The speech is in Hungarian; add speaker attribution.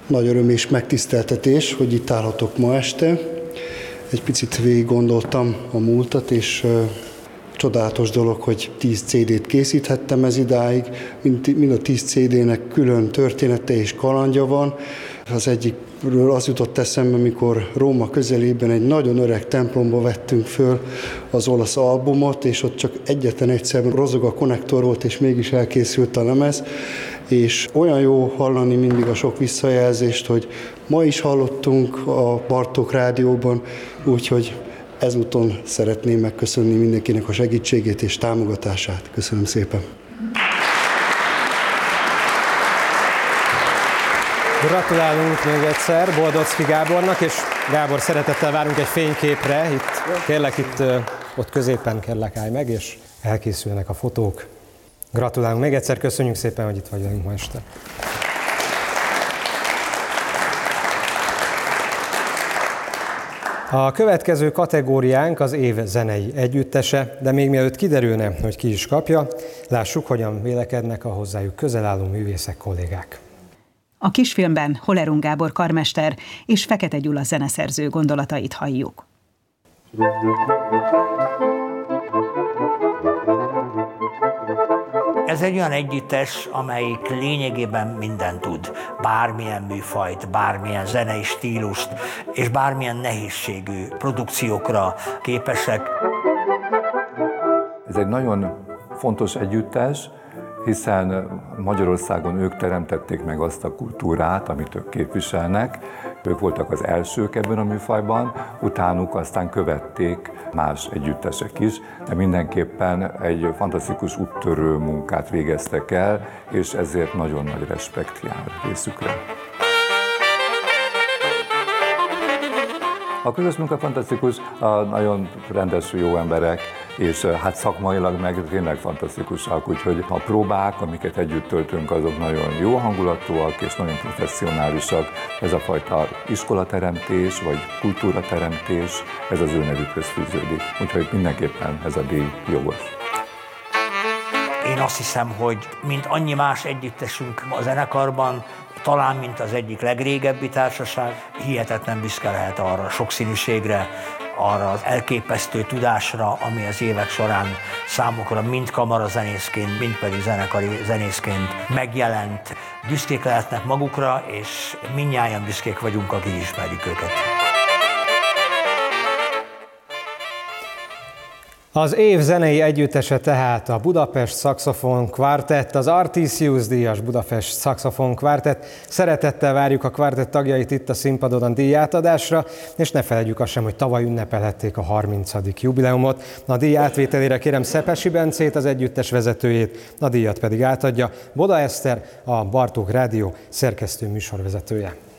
Speaker 1: Nagy öröm és megtiszteltetés, hogy itt állhatok ma este. Egy picit végig gondoltam a múltat, és csodálatos dolog, hogy 10 CD-t készíthettem ez idáig. Mind a 10 CD-nek külön története és kalandja van. Az egyikről az jutott eszembe, amikor Róma közelében egy nagyon öreg templomba vettünk föl az olasz albumot, és ott csak egyetlen egyszer rozog a konnektor volt, és mégis elkészült a lemez. És olyan jó hallani mindig a sok visszajelzést, hogy ma is hallottunk a Bartók Rádióban, úgyhogy ezúton szeretném megköszönni mindenkinek a segítségét és támogatását. Köszönöm szépen!
Speaker 2: Gratulálunk még egyszer Boldocki Gábornak, és Gábor, szeretettel várunk egy fényképre. Kérlek, ott középen kérlek, állj meg, és elkészülnek a fotók. Gratulálunk még egyszer, köszönjük szépen, hogy itt vagy velünk ma este. A következő kategóriánk az év zenei együttese, de még mielőtt kiderülne, hogy ki is kapja, lássuk, hogyan vélekednek a hozzájuk közel álló művészek kollégák.
Speaker 3: A kisfilmben Holerun Gábor karmester és Fekete Gyula zeneszerző gondolatait halljuk.
Speaker 4: Ez egy olyan együttes, amelyik lényegében mindent tud. Bármilyen műfajt, bármilyen zenei stílust, és bármilyen nehézségű produkciókra képesek.
Speaker 5: Ez egy nagyon fontos együttes, hiszen Magyarországon ők teremtették meg azt a kultúrát, amit ők képviselnek. Ők voltak az elsők ebben a műfajban, utánuk aztán követték más együttesek is, de mindenképpen egy fantasztikus úttörő munkát végeztek el, és ezért nagyon nagy respekt jár részükre. A közös munka fantasztikus, nagyon rendes, jó emberek, és hát szakmailag meg tényleg fantasztikusak, úgyhogy a próbák, amiket együtt töltünk, azok nagyon jó hangulatúak és nagyon professzionálisak. Ez a fajta iskolateremtés vagy kultúrateremtés, ez az ő nevükhöz fűződik. Úgyhogy mindenképpen ez a díj jogos.
Speaker 4: Én azt hiszem, hogy mint annyi más együttesünk a zenekarban, talán mint az egyik legrégebbi társaság, hihetetlen büszke lehet arra a sokszínűségre, arra az elképesztő tudásra, ami az évek során számukra mind kamarazenészként, mind pedig zenekari zenészként megjelent. Büszkék lehetnek magukra, és mindnyájan büszkék vagyunk, akik ismerjük őket.
Speaker 2: Az év zenei együttese tehát a Budapest Szaxofon Quartet, az Artisius díjas Budapest Szaxofon Quartet. Szeretettel várjuk a kvartett tagjait itt a színpadon a díjátadásra, és ne felejtjük azt sem, hogy tavaly ünnepelhették a 30. jubileumot. A díj átvételére kérem Szepesi Bencét, az együttes vezetőjét, a díjat pedig átadja Boda Eszter, a Bartók Rádió szerkesztő műsorvezetője.